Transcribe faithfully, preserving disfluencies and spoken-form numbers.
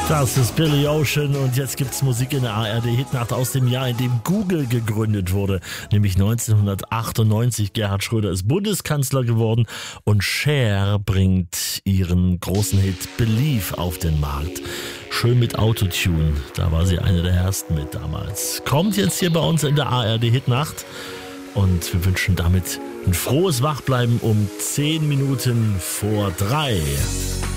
Das ist Billy Ocean und jetzt gibt's Musik in der A R D-Hitnacht aus dem Jahr, in dem Google gegründet wurde, nämlich neunzehnhundertachtundneunzig. Gerhard Schröder ist Bundeskanzler geworden und Cher bringt ihren großen Hit Believe auf den Markt. Schön mit Autotune, da war sie eine der ersten mit damals. Kommt jetzt hier bei uns in der A R D-Hitnacht und wir wünschen damit ein frohes Wachbleiben um zehn Minuten vor drei.